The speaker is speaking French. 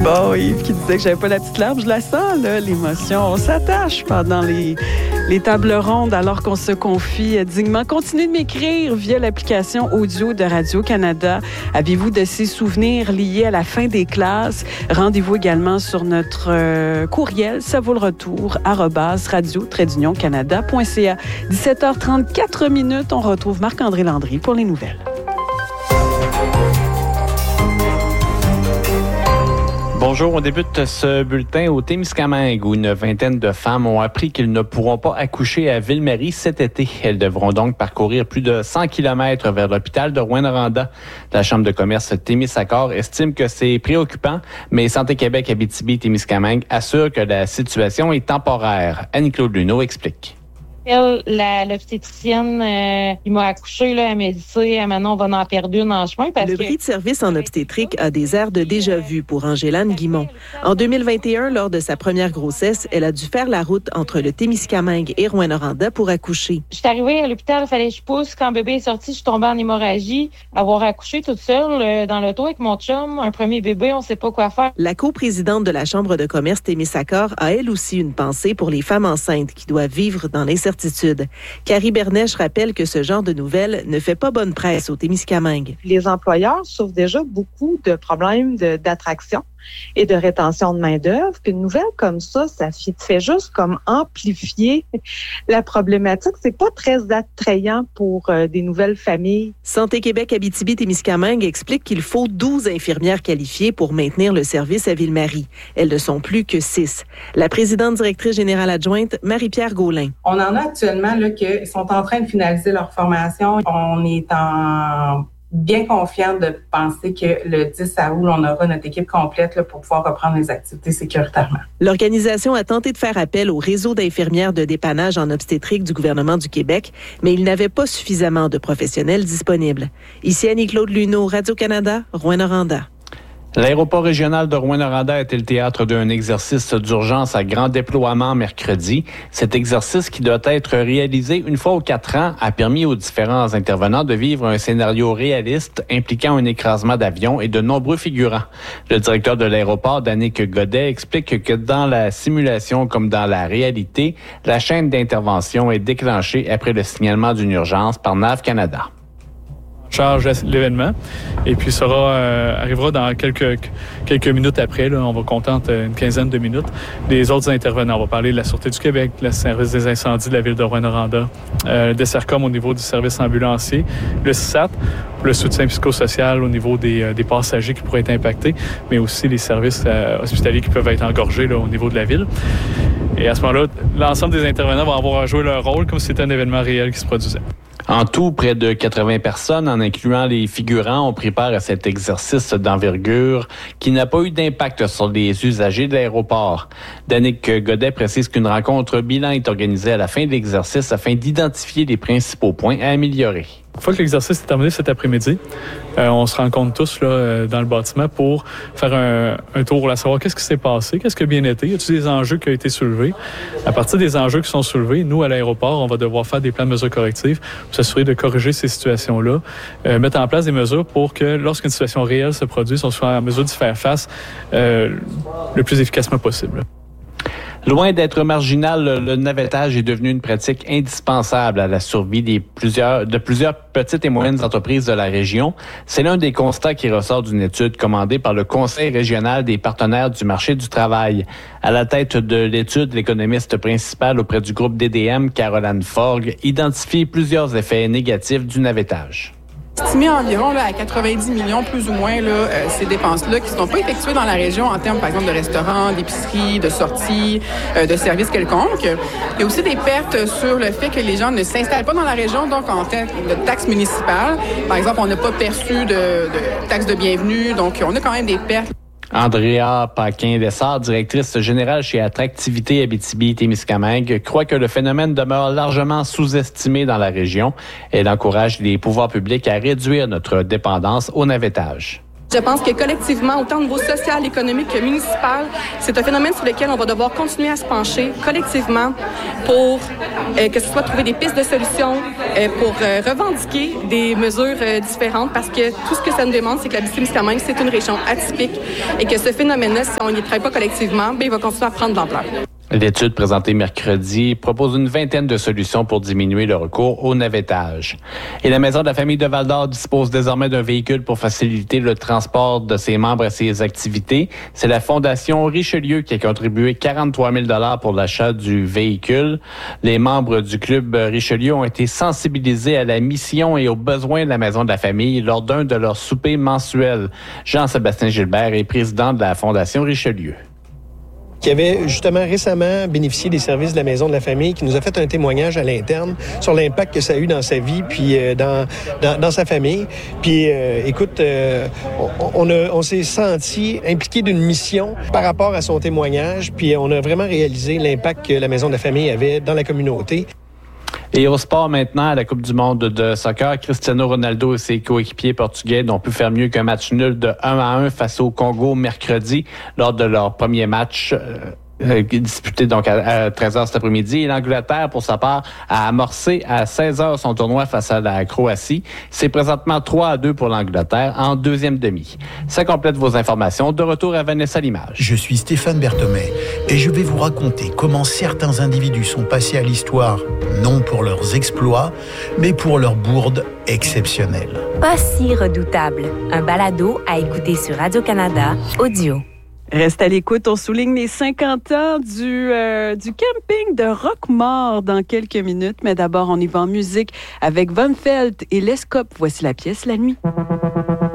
Bon, Yves qui disait que j'avais pas la petite larme, je la sens, là, l'émotion. On s'attache pendant les tables rondes alors qu'on se confie dignement. Continuez de m'écrire via l'application audio de Radio-Canada. Avez-vous de ces souvenirs liés à la fin des classes? Rendez-vous également sur notre courriel, ça vaut le retour, @radio-canada.ca. 17h34 minutes, on retrouve Marc-André Landry pour les nouvelles. Bonjour, on débute ce bulletin au Témiscamingue où une vingtaine de femmes ont appris qu'elles ne pourront pas accoucher à Ville-Marie cet été. Elles devront donc parcourir plus de 100 km vers l'hôpital de Rouyn-Noranda. La Chambre de commerce Témisacor estime que c'est préoccupant, mais Santé Québec Abitibi-Témiscamingue assure que la situation est temporaire. Annie-Claude Luneau explique. L'obstétricienne qui m'a accouchée, là, elle m'a dit ça, Manon, on va en perdre une en chemin. Le bris de service en obstétrique a des airs de déjà-vu pour Angélane Guimont. En 2021, lors de sa première grossesse, elle a dû faire la route entre le Témiscamingue et Rouyn-Noranda pour accoucher. Je suis arrivée à l'hôpital, il fallait que je pousse. Quand bébé est sorti, je suis tombée en hémorragie. Avoir accouché toute seule dans l'auto avec mon chum, un premier bébé, on ne sait pas quoi faire. La coprésidente de la Chambre de commerce Témisacor a elle aussi une pensée pour les femmes enceintes qui doivent vivre dans l'incertitude. Carrie Bernèche rappelle que ce genre de nouvelles ne fait pas bonne presse au Témiscamingue. Les employeurs souffrent déjà beaucoup de problèmes d'attraction et de rétention de main-d'œuvre. Puis une nouvelle comme ça fait juste comme amplifier la problématique. C'est pas très attrayant pour des nouvelles familles. Santé Québec Abitibi-Témiscamingue explique qu'il faut 12 infirmières qualifiées pour maintenir le service à Ville-Marie. Elles ne sont plus que 6. La présidente directrice générale adjointe, Marie-Pierre Gaulin. On en a actuellement là qui sont en train de finaliser leur formation. On est bien confiant de penser que le 10 août, on aura notre équipe complète là, pour pouvoir reprendre les activités sécuritairement. L'organisation a tenté de faire appel au réseau d'infirmières de dépannage en obstétrique du gouvernement du Québec, mais il n'avait pas suffisamment de professionnels disponibles. Ici Annie-Claude Luneau, Radio-Canada, Rouyn-Noranda. L'aéroport régional de Rouyn-Noranda était le théâtre d'un exercice d'urgence à grand déploiement mercredi. Cet exercice, qui doit être réalisé une fois aux 4 ans, a permis aux différents intervenants de vivre un scénario réaliste impliquant un écrasement d'avion et de nombreux figurants. Le directeur de l'aéroport, Danick Godet, explique que dans la simulation comme dans la réalité, la chaîne d'intervention est déclenchée après le signalement d'une urgence par NAV Canada. Charge l'événement et puis arrivera dans quelques minutes après. Là, on va compter une quinzaine de minutes. Les autres intervenants, on va parler de la Sûreté du Québec, le service des incendies de la ville de Rouyn-Noranda, le DECERCOM au niveau du service ambulancier, le CISAT, le soutien psychosocial au niveau des passagers qui pourraient être impactés, mais aussi les services hospitaliers qui peuvent être engorgés là, au niveau de la ville. Et à ce moment-là, l'ensemble des intervenants vont avoir à jouer leur rôle comme si c'était un événement réel qui se produisait. En tout, près de 80 personnes, en incluant les figurants, ont pris part à cet exercice d'envergure qui n'a pas eu d'impact sur les usagers de l'aéroport. Danick Godet précise qu'une rencontre bilan est organisée à la fin de l'exercice afin d'identifier les principaux points à améliorer. Une fois que l'exercice est terminé cet après-midi, on se rencontre tous là, dans le bâtiment pour faire un tour, là, savoir qu'est-ce qui s'est passé, qu'est-ce qui a bien été, y a-t-il des enjeux qui ont été soulevés. À partir des enjeux qui sont soulevés, nous, à l'aéroport, on va devoir faire des plans de mesures correctives pour s'assurer de corriger ces situations-là, mettre en place des mesures pour que lorsqu'une situation réelle se produise, on soit en mesure d'y faire face le plus efficacement possible. Loin d'être marginal, le navettage est devenu une pratique indispensable à la survie de plusieurs petites et moyennes entreprises de la région. C'est l'un des constats qui ressort d'une étude commandée par le Conseil régional des partenaires du marché du travail. À la tête de l'étude, l'économiste principal auprès du groupe DDM, Caroline Forgue, identifie plusieurs effets négatifs du navettage. Estimé environ à 90 millions, plus ou moins, ces dépenses-là qui ne sont pas effectuées dans la région en termes, par exemple, de restaurants, d'épiceries, de sorties, de services quelconques. Il y a aussi des pertes sur le fait que les gens ne s'installent pas dans la région, donc en termes de taxes municipales. Par exemple, on n'a pas perçu de taxes de bienvenue, donc on a quand même des pertes. Andrea Paquin-Lessard, directrice générale chez Attractivité Abitibi-Témiscamingue, croit que le phénomène demeure largement sous-estimé dans la région. Elle encourage les pouvoirs publics à réduire notre dépendance au navettage. Je pense que collectivement, autant au niveau social, économique que municipal, c'est un phénomène sur lequel on va devoir continuer à se pencher collectivement pour que ce soit trouver des pistes de solutions, pour revendiquer des mesures différentes, parce que tout ce que ça nous demande, c'est que l'Abitibi-Témiscamingue, c'est une région atypique et que ce phénomène-là, si on n'y travaille pas collectivement, il va continuer à prendre de l'ampleur. L'étude présentée mercredi propose une vingtaine de solutions pour diminuer le recours au navettage. Et la Maison de la famille de Val-d'Or dispose désormais d'un véhicule pour faciliter le transport de ses membres à ses activités. C'est la Fondation Richelieu qui a contribué 43 000 $ pour l'achat du véhicule. Les membres du club Richelieu ont été sensibilisés à la mission et aux besoins de la Maison de la famille lors d'un de leurs soupers mensuels. Jean-Sébastien Gilbert est président de la Fondation Richelieu, qui avait justement récemment bénéficié des services de la Maison de la famille, qui nous a fait un témoignage à l'interne sur l'impact que ça a eu dans sa vie, puis dans sa famille. Puis, écoute, on s'est senti impliqué d'une mission par rapport à son témoignage, puis on a vraiment réalisé l'impact que la Maison de la famille avait dans la communauté. Et au sport maintenant, à la Coupe du monde de soccer, Cristiano Ronaldo et ses coéquipiers portugais n'ont pu faire mieux qu'un match nul de 1-1 face au Congo mercredi lors de leur premier match disputé donc à 13h cet après-midi. Et l'Angleterre, pour sa part, a amorcé à 16h son tournoi face à la Croatie. C'est présentement 3-2 pour l'Angleterre en deuxième demi. Ça complète vos informations. De retour à Vanessa Limage. Je suis Stéphane Berthomé et je vais vous raconter comment certains individus sont passés à l'histoire, non pour leurs exploits, mais pour leurs bourdes exceptionnelles. Pas si redoutable. Un balado à écouter sur Radio-Canada Audio. Reste à l'écoute, on souligne les 50 ans du camping de Roquemort dans quelques minutes. Mais d'abord, on y va en musique avec Von Felt et Lescope. Voici la pièce La Nuit.